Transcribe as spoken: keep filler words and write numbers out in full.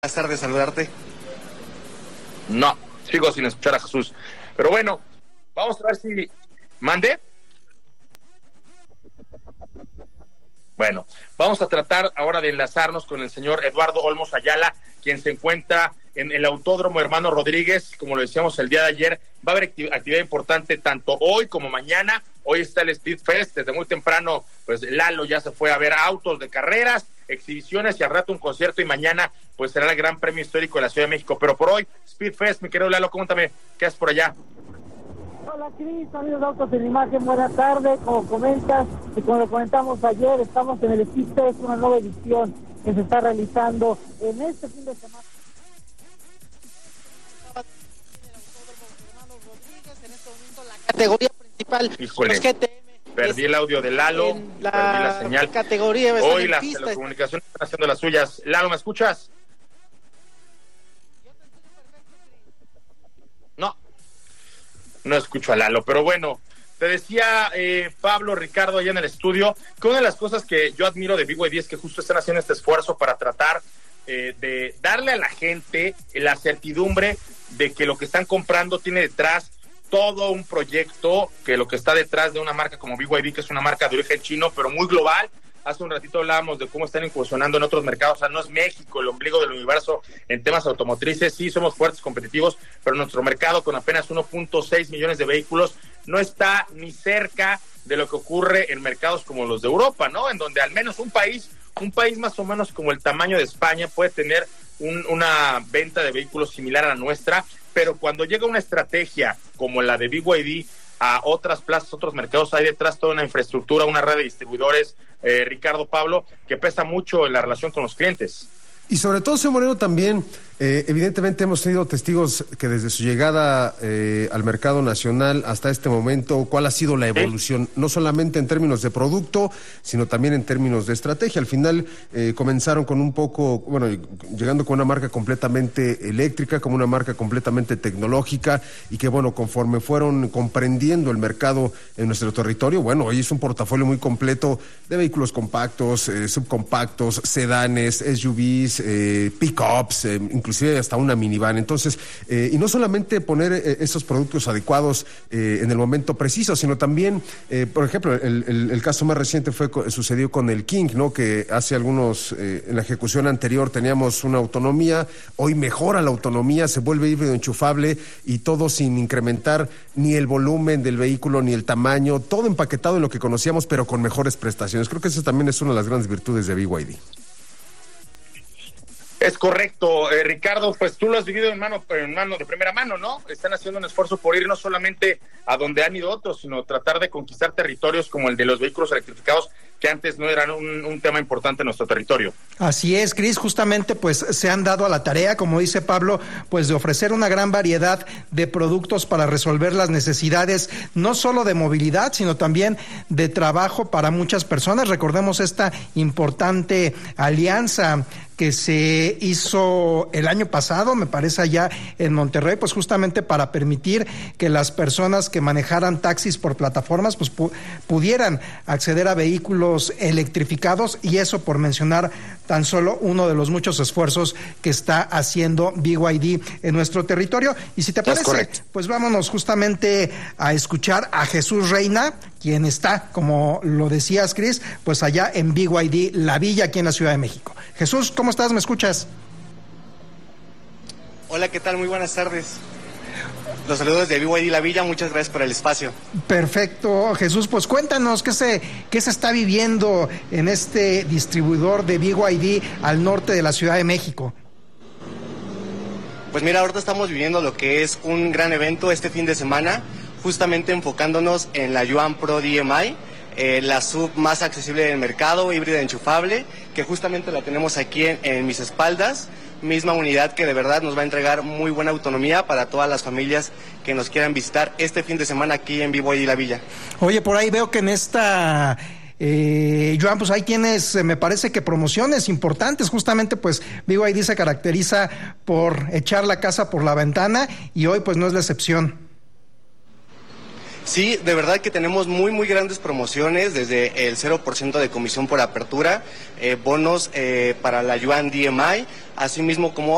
Buenas tardes, saludarte. No, sigo sin escuchar a Jesús. Pero bueno, vamos a ver si... ¿Mande? Bueno, vamos a tratar ahora de enlazarnos con el señor Eduardo Olmos Ayala, quien se encuentra en el Autódromo Hermano Rodríguez. Como lo decíamos el día de ayer, va a haber actividad importante tanto hoy como mañana. Hoy está el Speed Fest, desde muy temprano, pues Lalo ya se fue a ver autos de carreras, exhibiciones y al rato un concierto, y mañana pues será el Gran Premio Histórico de la Ciudad de México. Pero por hoy, Speed Fest, mi querido Lalo, cuéntame, ¿qué haces por allá? Hola Cris, amigos de Autos en Imagen, buenas tardes. Como comentas y como lo comentamos ayer, estamos en el Speed Fest, una nueva edición que se está realizando en este fin de semana. En este momento la categoría principal. Híjole, los G T M, perdí el audio de Lalo, la perdí la señal. Categoría Hoy las telecomunicaciones están haciendo las suyas. Lalo, ¿me escuchas? No, no escucho a Lalo, pero bueno, te decía eh, Pablo, Ricardo, allá en el estudio, que una de las cosas que yo admiro de B Y D es que justo están haciendo este esfuerzo para tratar eh, de darle a la gente la certidumbre de que lo que están comprando tiene detrás todo un proyecto, que lo que está detrás de una marca como B Y D, que es una marca de origen chino, pero muy global. Hace un ratito hablábamos de cómo están incursionando en otros mercados. O sea, no es México el ombligo del universo en temas automotrices. Sí, somos fuertes, competitivos, pero nuestro mercado, con apenas uno punto seis millones de vehículos, no está ni cerca de lo que ocurre en mercados como los de Europa, ¿no? En donde al menos un país, un país más o menos como el tamaño de España puede tener un, una venta de vehículos similar a la nuestra, pero cuando llega una estrategia como la de B Y D a otras plazas, otros mercados, hay detrás toda una infraestructura, una red de distribuidores, eh, Ricardo, Pablo, que pesa mucho en la relación con los clientes. Y sobre todo, señor Moreno, también, eh, evidentemente hemos tenido testigos que desde su llegada eh, al mercado nacional hasta este momento, cuál ha sido la evolución, ¿sí? No solamente en términos de producto, sino también en términos de estrategia. Al final eh, comenzaron con un poco, bueno, llegando con una marca completamente eléctrica, como una marca completamente tecnológica, y que, bueno, conforme fueron comprendiendo el mercado en nuestro territorio, bueno, hoy es un portafolio muy completo de vehículos compactos, eh, subcompactos, sedanes, S U Vs, eh, pick-ups, eh, inclusive hasta una minivan. Entonces, eh, y no solamente poner eh, esos productos adecuados eh, en el momento preciso, sino también, eh, por ejemplo, el, el, el caso más reciente fue sucedió con el King, ¿no? Que hace algunos, eh, en la ejecución anterior teníamos una autonomía, hoy mejora la autonomía, se vuelve híbrido enchufable y todo sin incrementar ni el volumen del vehículo ni el tamaño, todo empaquetado en lo que conocíamos, pero con mejores prestaciones. Creo que eso también es una de las grandes virtudes de B Y D. Es correcto, eh, Ricardo, pues tú lo has vivido en mano, en mano de primera mano, ¿no? Están haciendo un esfuerzo por ir no solamente a donde han ido otros, sino tratar de conquistar territorios como el de los vehículos electrificados, que antes no eran un, un tema importante en nuestro territorio. Así es, Cris, justamente pues se han dado a la tarea, como dice Pablo, pues de ofrecer una gran variedad de productos para resolver las necesidades, no solo de movilidad, sino también de trabajo para muchas personas. Recordemos esta importante alianza que se hizo el año pasado, me parece, allá en Monterrey, pues justamente para permitir que las personas que manejaran taxis por plataformas pues pu- pudieran acceder a vehículos electrificados, y eso por mencionar tan solo uno de los muchos esfuerzos que está haciendo B Y D en nuestro territorio. Y si te parece, pues vámonos justamente a escuchar a Jesús Reina, quien está, como lo decías, Cris, pues allá en B Y D La Villa, aquí en la Ciudad de México. Jesús, ¿cómo estás? ¿Me escuchas? Hola, ¿qué tal? Muy buenas tardes. Los saludos de B Y D La Villa, muchas gracias por el espacio. Perfecto, Jesús, pues cuéntanos qué se, qué se está viviendo en este distribuidor de B Y D al norte de la Ciudad de México. Pues mira, ahorita estamos viviendo lo que es un gran evento este fin de semana, justamente enfocándonos en la Yuan Pro D M I, eh, la sub más accesible del mercado, híbrida enchufable, que justamente la tenemos aquí en, en mis espaldas, misma unidad que de verdad nos va a entregar muy buena autonomía para todas las familias que nos quieran visitar este fin de semana aquí en B Y D La Villa. Oye, por ahí veo que en esta... Eh, Joan, pues ahí tienes, me parece que promociones importantes, justamente pues B Y D se caracteriza por echar la casa por la ventana y hoy pues no es la excepción. Sí, de verdad que tenemos muy, muy grandes promociones, desde el cero por ciento de comisión por apertura, eh, bonos eh, para la Yuan D M I, así mismo como